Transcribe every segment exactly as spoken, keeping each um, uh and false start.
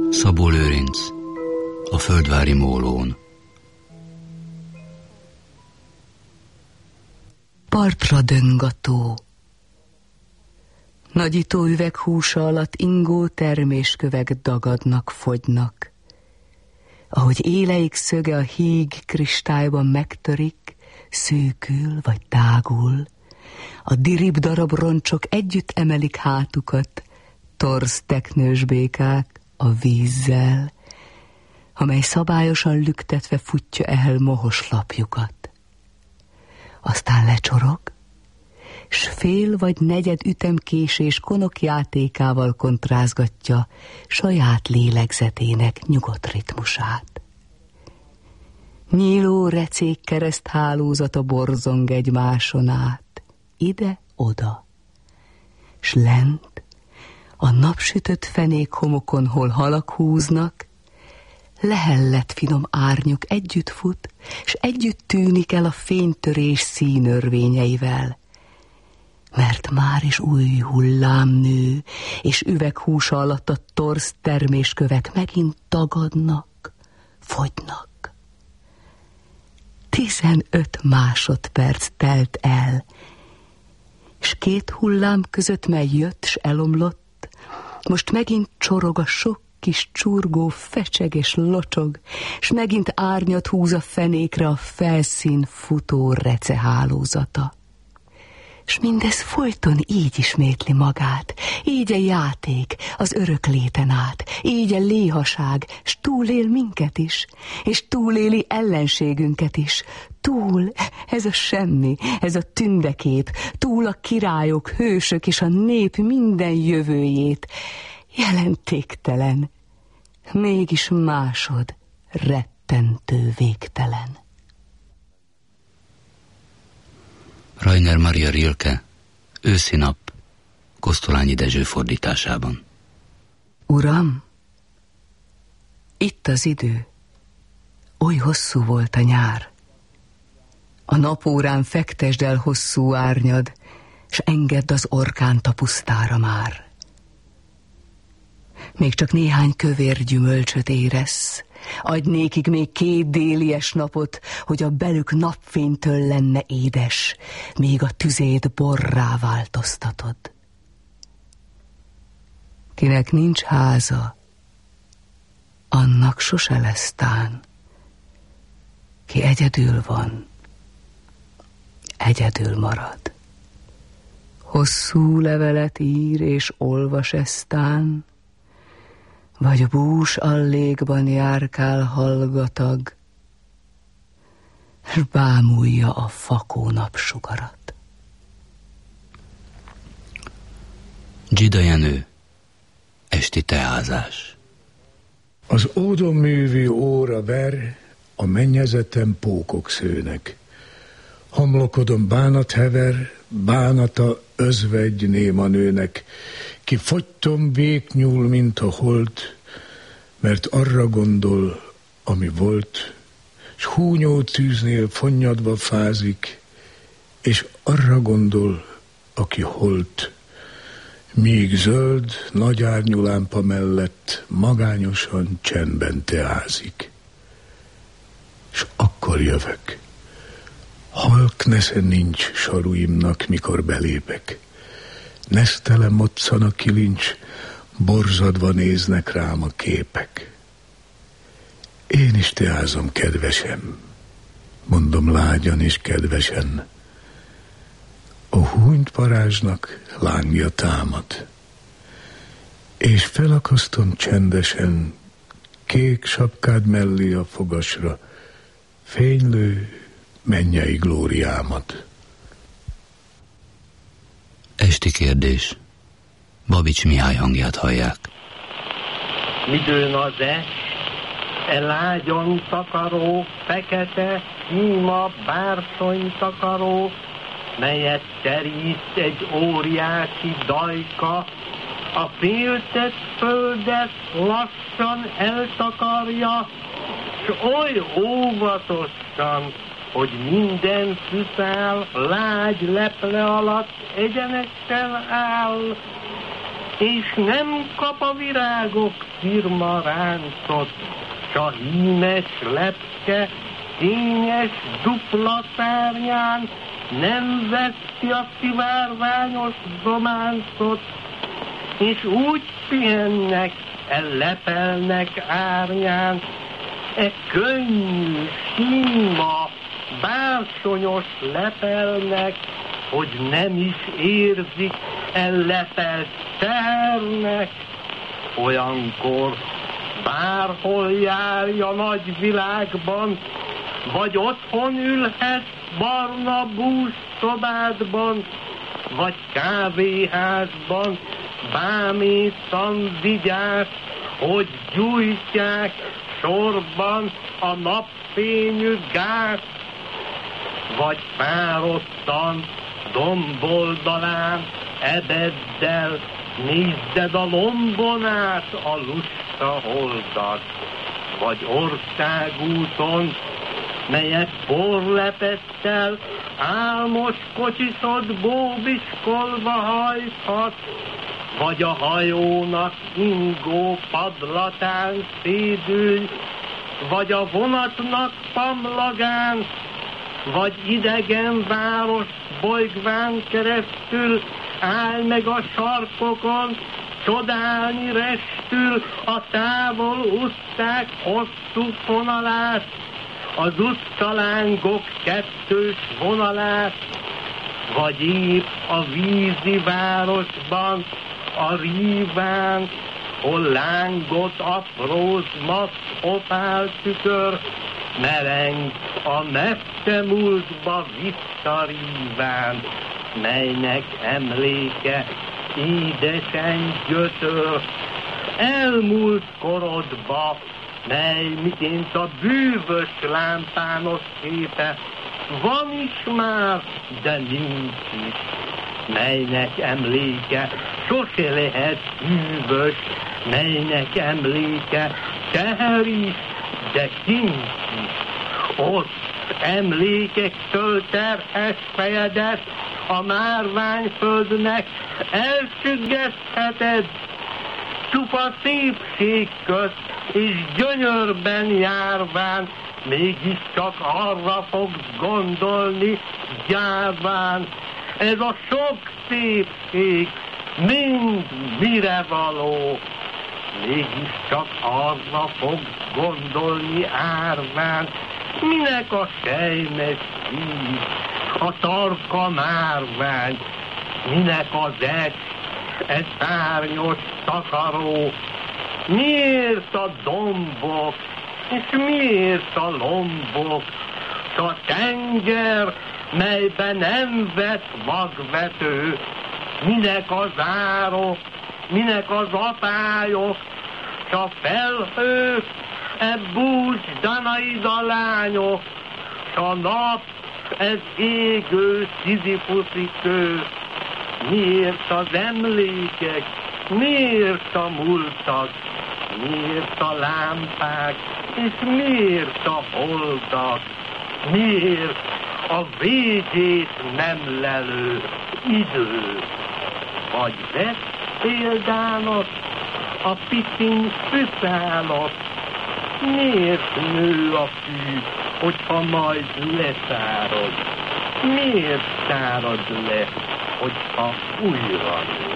Szabó Lőrinc, a földvári mólón. Partra döng a tó. Nagyító üveghúsa alatt ingó terméskövek dagadnak, fogynak. Ahogy éleik szöge a híg kristályban megtörik, szűkül vagy tágul, a dirib darab roncsok együtt emelik hátukat, torz teknős békák a vízzel, amely szabályosan lüktetve futja el mohos lapjukat. Aztán lecsorog, s fél vagy negyed ütemkésés konok játékával kontrázgatja saját lélegzetének nyugodt ritmusát. Nyíló recék kereszthálózata borzong egymáson át, ide-oda, s lent a napsütött fenék homokon, hol halak húznak, lehellett finom árnyuk együtt fut, s együtt tűnik el a fénytörés színörvényeivel, mert már is új hullám nő, és üveghúsa alatt a torz terméskövek megint tagadnak, fogynak. Tizenöt másodperc telt el, s két hullám között, mely jött s elomlott, most megint csorog a sok kis csurgó, fecseg és locsog, s megint árnyat húz a fenékre a felszín futó recehálózata. S mindez folyton így ismétli magát, így a játék az örök léten át, így a léhaság, s túlél minket is, és túléli ellenségünket is. Túl ez a semmi, ez a tündekép, túl a királyok, hősök és a nép minden jövőjét. Jelentéktelen, mégis másod rettentő végtelen. Rainer Maria Rilke, Őszi nap, Kosztolányi Dezső fordításában. Uram, itt az idő, oly hosszú volt a nyár. A napórán fektesd el hosszú árnyad, s engedd az orkánt a pusztára már. Még csak néhány kövér gyümölcsöt éresz, adj nékik még két délies napot, hogy a belük napfénytől lenne édes, még a tüzét borrá változtatod. Kinek nincs háza, annak sose lesz tán. Ki egyedül van, egyedül marad. Hosszú levelet ír és olvas eztán, vagy bús allékban járkál hallgatag, s bámulja a fakó napsugarat. Dzsida Jenő, Esti teázás. Az ódoművű óra ver, a mennyezeten pókok szőnek. Homlokodon bánat hever, bánata özvegy néma nőnek, ki fogyton béknyúl, mint a hold, mert arra gondol, ami volt, s húnyó tűznél fonnyadva fázik, és arra gondol, aki holt, míg zöld, nagy árnyú lámpa mellett magányosan csendben teázik. S akkor jövök. Halk nesze nincs saruimnak, mikor belépek. Nesztele moccan a kilincs, borzadva néznek rám a képek. Én is teázom, kedvesem, mondom lágyan és kedvesen. A húnyt parázsnak lángja támad, és felakasztom csendesen kék sapkád mellé a fogasra fénylő mennyei glóriámat. Esti kérdés. Babics Mihály hangját hallják. Midőn az est, e lágyon takaró, fekete, sima bársony takaró, melyet terít egy óriási dajka, a féltett földet lassan eltakarja, s oly óvatosan, hogy minden szüszál lágy leple alatt egyenesen áll, és nem kap a virágok firma ráncot, s a hímes lepke fényes dupla szárnyán nem veszi a szivárványos dománcot, és úgy pihennek, ellepelnek árnyán, e könnyű, sima, bársonyos lepelnek, hogy nem is érzik ellepelt tehernek. Olyankor bárhol járja nagy világban, vagy otthon ülhet barna bús szobádban, vagy kávéházban bámészan vigyáz, hogy gyújtják sorban a napfényű gáz, vagy fáradtan domboldalán ebeddel nézzed a lombon át a lusta holdat, vagy országúton, melyet porlepettel álmos kocsiszod bóbiskolva hajthat, vagy a hajónak ingó padlatán szédülj, vagy a vonatnak pamlagán, vagy idegen város bolygván keresztül állj meg a sarkokon, csodálni restül a távol utcák hosszú vonalát, az utcalángok kettős vonalát, vagy épp a vízi városban, a ríván, hol lángot apróz masz opál tükör, mereng a messze múltba visszaríván, melynek emléke édesen gyötör. Elmúlt korodba, mely miként a bűvös lámpános képe, van is már, de nincs is, melynek emléke sose lehet hűvös, melynek emléke teher is, de kincs is. Ott emlékektől terhes fejedet a márványföldnek elsüggesztheted, csupa szépség közt és gyönyörben járván, mégiscsak arra fogsz gondolni gyáván. Ez a sok szépség mind mire való, mégiscsak arra fogsz gondolni árván, minek a sejmes víz, a tarka márvány, minek az est, egy szárnyos takaró, miért a dombok, és miért a lombok, s a tenger, melyben nem vet magvető, minek az árok, minek az apályok, s a felhők, e búcs Danaida lányok, s a nap, ez égő szizifuszi kő. Miért az emlékek, miért a múltak, miért a lámpák, és miért a holdak, miért a végét nem lelő idő? Vagy vesz példának a pitiny füszálat, miért nő a fű, hogyha majd leszárad? Miért szárad le, hogyha újra nő?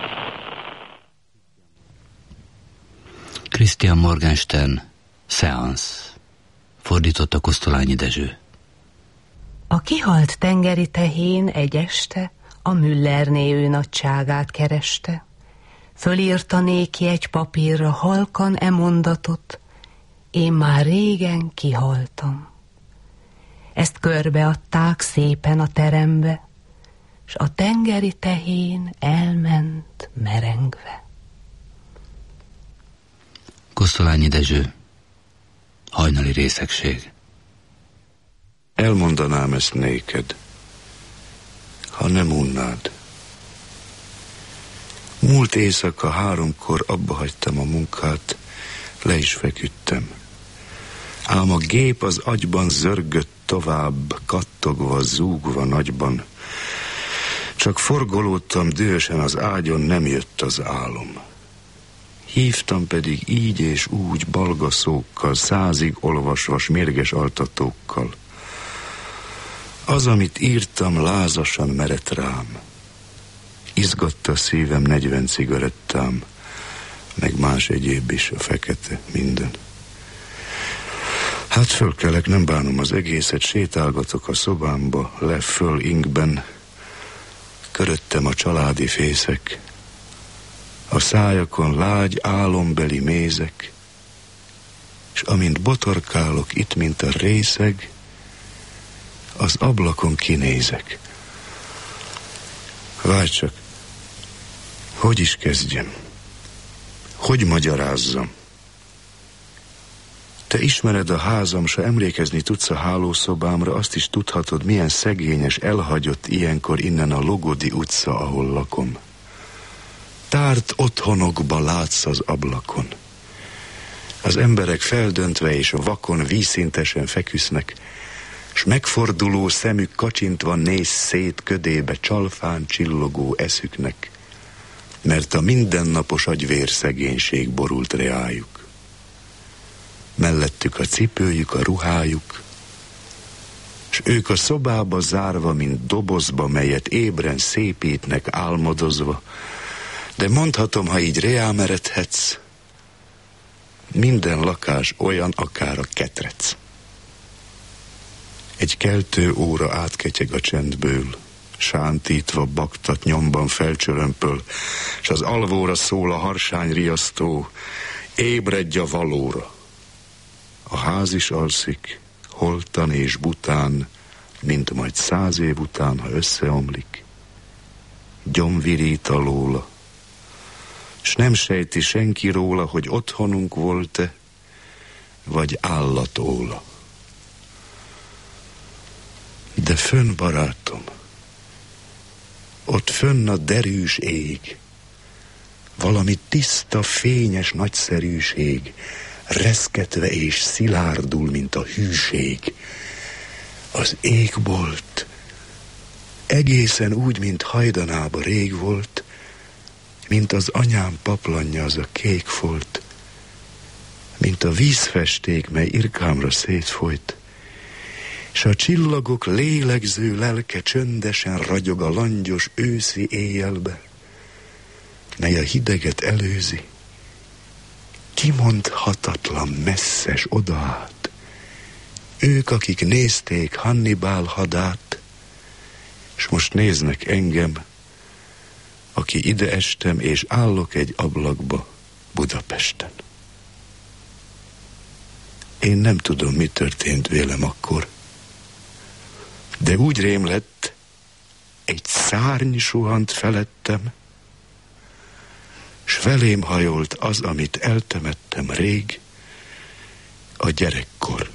Christian Morgenstern, Seansz. Fordította Kosztolányi Dezső. A kihalt tengeri tehén egy este a Müllerné ő nagyságát kereste. Fölírta néki egy papírra halkan e mondatot: én már régen kihaltam. Ezt körbeadták szépen a terembe, s a tengeri tehén elment merengve. Kosztolányi Dezső, Hajnali részegség. Elmondanám ezt néked, ha nem unnád. Múlt éjszaka háromkor abba hagytam a munkát, le is feküdtem. Ám a gép az agyban zörgött tovább, kattogva, zúgva nagyban. S Csak forgolódtam dühösen az ágyon, nem jött az álom. Hívtam pedig így és úgy balgaszókkal, százig olvasva s mérges altatókkal. Az, amit írtam, lázasan merett rám. Izgatta a szívem negyven cigarettám, meg más egyéb is, a fekete, minden. Hát fölkelek, nem bánom az egészet, sétálgatok a szobámba, le föl inkben, köröttem a családi fészek, a szájakon lágy álombeli mézek, és amint botorkálok itt, mint a részeg, az ablakon kinézek. Várj csak, hogy is kezdjem? Hogy magyarázzam? Te ismered a házam, s ha emlékezni tudsz a hálószobámra, azt is tudhatod, milyen szegényes, elhagyott ilyenkor innen a Logodi utca, ahol lakom. Tárt otthonokba látsz az ablakon. Az emberek feldöntve és vakon vízszintesen feküsznek, s megforduló szemük kacsintva néz szét ködébe csalfán csillogó eszüknek, mert a mindennapos agyvérszegénység borult reájuk. Mellettük a cipőjük, a ruhájuk, s ők a szobába zárva, mint dobozba, melyet ébren szépítnek álmodozva, de mondhatom, ha így reámeredhetsz, minden lakás olyan, akár a ketrec. Egy keltő óra átketyeg a csendből, sántítva baktat nyomban felcsörömpöl, s az alvóra szól a harsány riasztó, ébredj a valóra. A ház is alszik, holtan és bután, mint majd száz év után, ha összeomlik. Gyomvirít alóla, s nem sejti senki róla, hogy otthonunk volt-e, vagy állatóla. De fönn, barátom, ott fönn a derűs ég, valami tiszta, fényes nagyszerűség, reszketve és szilárdul, mint a hűség. Az égbolt egészen úgy, mint hajdanába rég volt, mint az anyám paplanja, az a kék folt, mint a vízfesték, mely irkámra szétfolyt, s a csillagok lélegző lelke csöndesen ragyog a langyos őszi éjjelbe, mely a hideget előzi, kimondhatatlan messzes odaát. Ők, akik nézték Hannibal hadát, s most néznek engem, aki ide estem, és állok egy ablakba Budapesten. Én nem tudom, mi történt vélem akkor, de úgy rém lett, egy szárny suhant felettem, s felém hajolt az, amit eltemettem rég, a gyerekkor.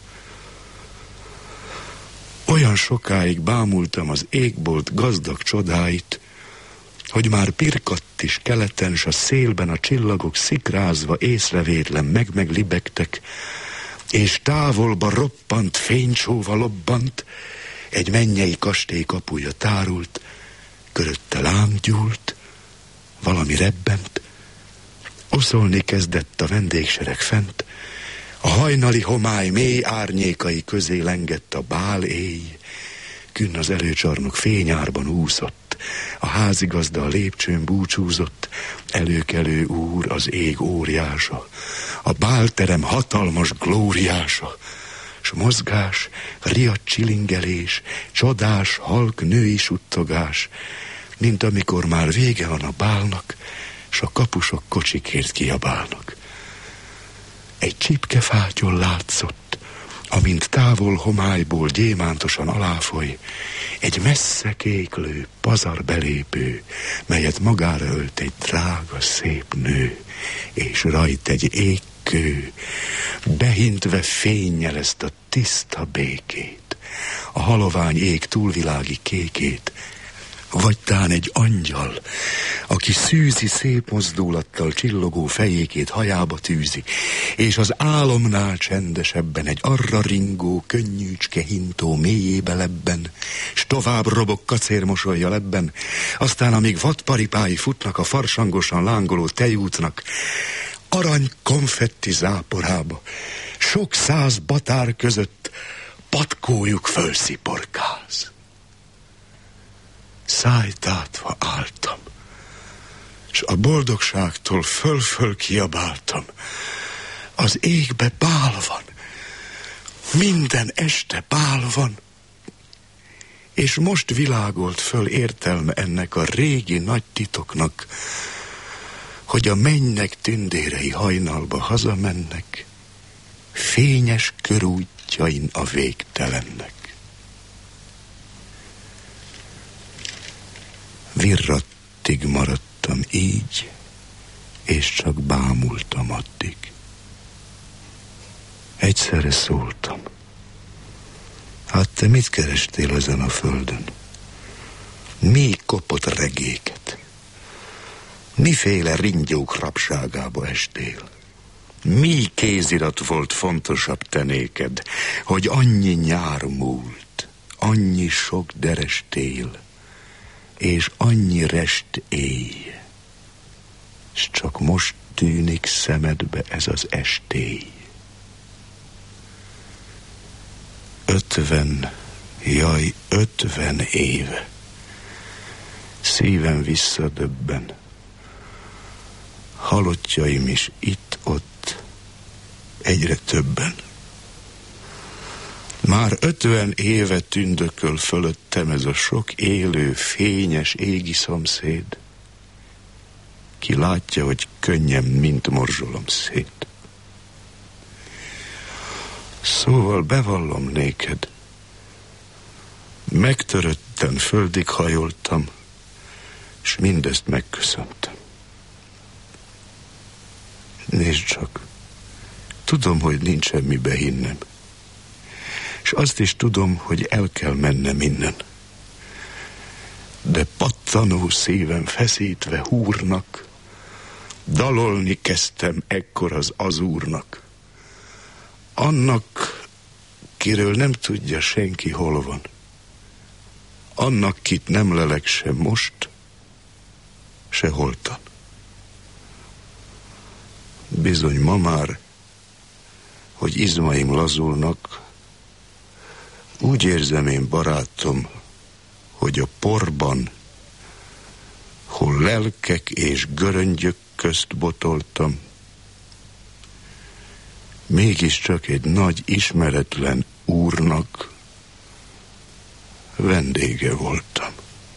Olyan sokáig bámultam az égbolt gazdag csodáit, hogy már pirkadt is keleten, s a szélben a csillagok szikrázva észrevétlen meg-meglibegtek, és távolba roppant fénycsóva lobbant, egy mennyei kastély kapuja tárult, körötte láng gyúlt, valami rebbent, oszolni kezdett a vendégsereg fent, a hajnali homály mély árnyékai közé lengett a bál éj, künn az előcsarnok fényárban úszott, a házigazda a lépcsőn búcsúzott, előkelő úr az ég óriása, a bálterem hatalmas glóriása, s mozgás, riadt csilingelés, csodás, halk női suttogás, mint amikor már vége van a bálnak, s a kapusok kocsikért kiabálnak. Egy csipkefátyon látszott, amint távol homályból gyémántosan aláfoly, egy messze kéklő, pazar belépő, melyet magára ölt egy drága, szép nő, és rajt egy égkő, behintve fénnyel ezt a tiszta békét, a halovány ég túlvilági kékét, Vagy tán egy angyal, aki szűzi szép mozdulattal csillogó fejékét hajába tűzi, és az álomnál csendesebben egy arra ringó, könnyűcske hintó mélyébe lebben, s tovább robog kacérmosolja lebben, aztán amíg vadparipái futnak a farsangosan lángoló tejútnak, arany konfetti záporába, sok száz batár között patkójuk fölsziporkáz. Szájtátva álltam, s a boldogságtól föl-föl kiabáltam. Az égbe bál van, minden este bál van, és most világolt föl értelme ennek a régi nagy titoknak, hogy a mennynek tündérei hajnalba hazamennek, fényes körútjain a végtelennek. Virrattig maradtam így, és csak bámultam addig. Egyszerre szóltam. Hát te mit kerestél ezen a földön? Mi kopott regéket? Miféle ringyók rabságába estél? Mi kézirat volt fontosabb te néked, hogy annyi nyár múlt, annyi sok deres tél, és annyi rest éj, s csak most tűnik szemedbe ez az estély. Ötven, jaj, ötven éve, szívem visszadöbben, halottjaim is itt-ott, egyre többen. Már ötven éve tündököl fölöttem ez a sok élő, fényes égi szomszéd. Ki látja, hogy könnyen mint morzsolom szét. Szóval bevallom néked, megtörötten földig hajoltam, s mindezt megköszöntem. Nézd csak, tudom, hogy nincs semmibe hinnem, és azt is tudom, hogy el kell mennem innen. De pattanó szívem feszítve húrnak, dalolni kezdtem ekkor az azúrnak. Annak, kiről nem tudja senki hol van. Annak, kit nem lelek se most, se holtan. Bizony ma már, hogy izmaim lazulnak, úgy érzem én, barátom, hogy a porban, hol lelkek és göröngyök közt botoltam, mégiscsak egy nagy ismeretlen úrnak vendége voltam.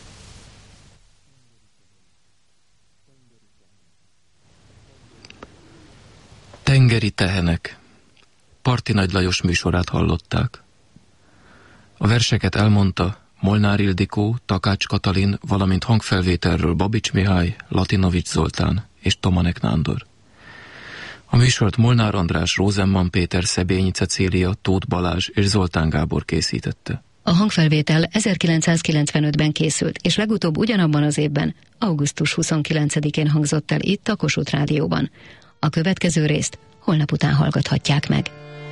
Tengeri tehenek. Parti Nagy Lajos műsorát hallották. A verseket elmondta Molnár Ildikó, Takács Katalin, valamint hangfelvételről Babics Mihály, Latinovics Zoltán és Tomanek Nándor. A műsort Molnár András, Rosenman Péter, Szebényi Cecília, Tóth Balázs és Zoltán Gábor készítette. A hangfelvétel ezerkilencszázkilencvenötben készült, és legutóbb ugyanabban az évben, augusztus huszonkilencedikén hangzott el itt a Kossuth Rádióban. A következő részt holnap után hallgathatják meg.